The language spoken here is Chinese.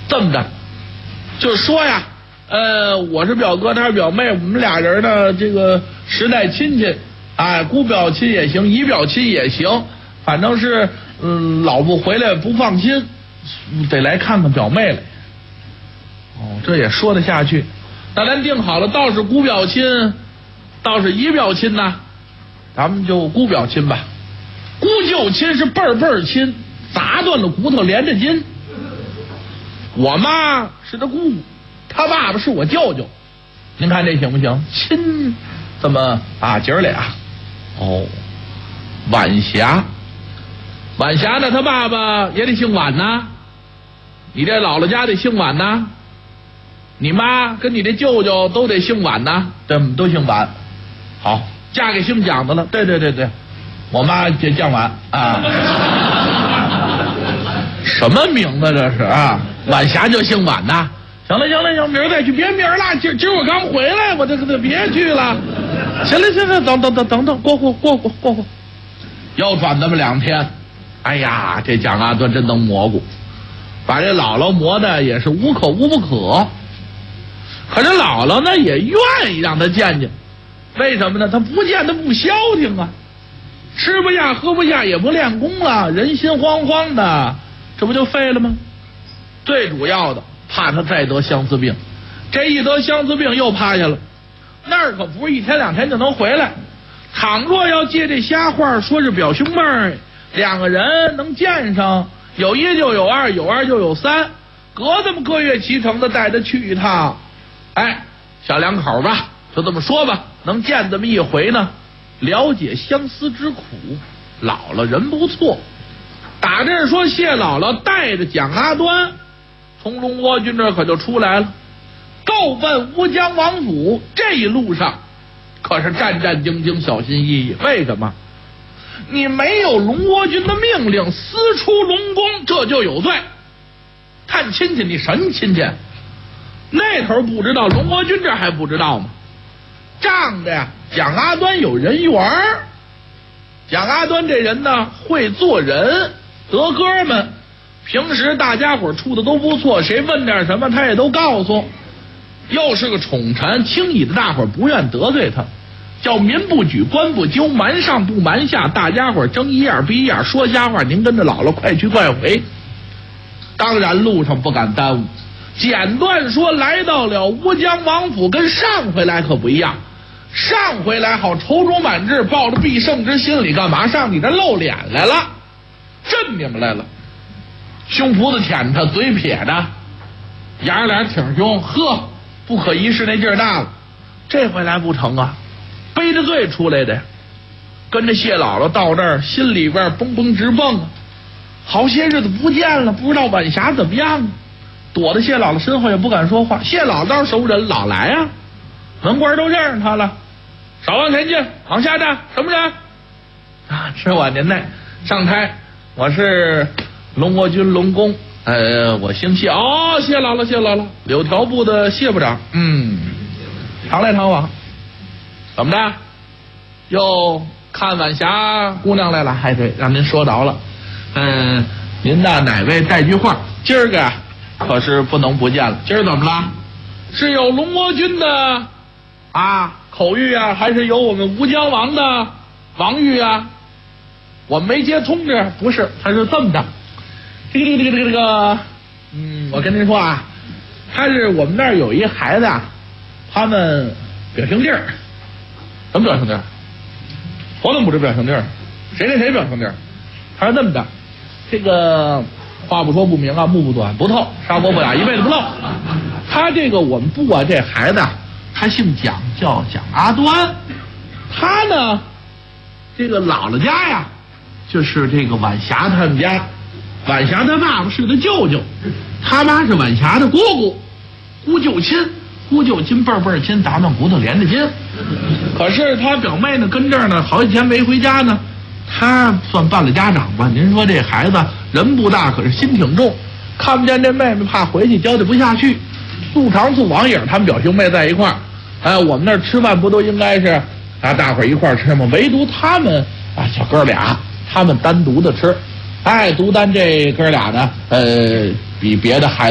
这么着，就是说呀，我是表哥，他是表妹，我们俩人呢，这个时代亲戚，哎，姑表亲也行，姨表亲也行，反正是，老婆回来不放心，得来看看表妹来。哦，这也说得下去。那咱定好了，倒是姑表亲，倒是姨表亲呢，咱们就姑表亲吧。姑舅亲是辈儿亲，砸断了骨头连着筋。我妈是他姑姑，他爸爸是我舅舅，您看这行不行？亲，这么啊，姐儿俩。哦，晚霞呢，他爸爸也得姓晚呐。你这姥姥家得姓晚呐，你妈跟你这舅舅都得姓晚呐，都姓晚。好，嫁给姓蒋的了。对，我妈叫蒋晚啊。什么名字这是啊？晚霞就姓晚呐。行了，明儿再去，别明儿了，今儿我刚回来，我这别去了。行了，等，过。又转这么2天，哎呀，这蒋阿端真能蘑菇，把这姥姥磨的也是无可无不可。可是姥姥呢也愿意让他见见，为什么呢？他不见他不消停啊，吃不下喝不下也不练功了，人心惶惶的，这不就废了吗？最主要的怕他再得相思病，这一得相思病又趴下了，那儿可不是1天2天就能回来。倘若要借这瞎话说是表兄妹，2个人能见上，有1就有2，有2就有3，隔这么个月7成的带他去一趟，哎，小两口吧，就这么说吧，能见这么一回呢，了解相思之苦。姥姥人不错，打这儿说谢姥姥带着蒋阿端从龙窝军这可就出来了，够奔乌江王府。这一路上可是战战兢兢，小心翼翼。为什么？你没有龙窝军的命令，私出龙宫，这就有罪。看亲戚，你什么亲戚？那头不知道，龙窝军这还不知道吗？仗着呀，蒋阿端有人缘。蒋阿端这人呢，会做人，得哥们。平时大家伙处的都不错，谁问点什么他也都告诉。又是个宠臣，轻易的大伙不愿得罪他，叫民不举，官不究，瞒上不瞒下，大家伙睁一眼闭一眼，说瞎话，您跟着姥姥快去快回。当然路上不敢耽误。简短说来到了乌江王府，跟上回来可不一样。上回来好踌躇满志，抱着必胜之心理干嘛上你这露脸来了，震你们来了，胸脯子舔着，嘴撇着，牙脸挺凶，呵，不可一世那劲儿大了。这回来不成啊，背着罪出来的，跟着谢姥姥到这儿，心里边蹦蹦直蹦啊。好些日子不见了，不知道晚霞怎么样啊，躲在谢姥姥身后也不敢说话。谢姥姥倒是熟人，老来啊，门官都认识他了。少往前进，往下站，什么人啊？是我您那上台，我是龙国军龙公，我姓谢。哦，谢姥姥，柳条部的谢部长。常来常往。怎么着？又看晚霞姑娘来了？还对，让您说着了。您的哪位带句话？今儿个可是不能不见了。今儿怎么了？是有龙国军的口谕啊，还是有我们吴江王的王谕啊？我没接通知，不是，他是这么着。这个，我跟您说啊，他是我们那儿有一孩子啊，他们表兄弟儿。什么表兄弟儿？我怎么不知表兄弟儿？谁表兄弟儿？他是这么着，这个话不说不明啊，目不短不透，砂锅不打一辈子不漏。他这个我们部啊，这孩子他姓蒋，叫蒋阿端。他呢，这个姥姥家呀，就是这个晚霞他们家。晚霞他爸爸是他舅舅，他妈是晚霞的姑姑，姑舅亲辈儿亲，打断骨头连着筋。可是他表妹呢，跟这儿呢好几天没回家呢，他算办了家长吧。您说这孩子人不大，可是心挺重，看不见这妹妹，怕回去交代不下去。素常素网影，他们表兄妹在一块儿，我们那儿吃饭不都应该是大伙儿一块儿吃吗？唯独他们小哥俩，他们单独的吃。独单这哥俩呢，比别的孩子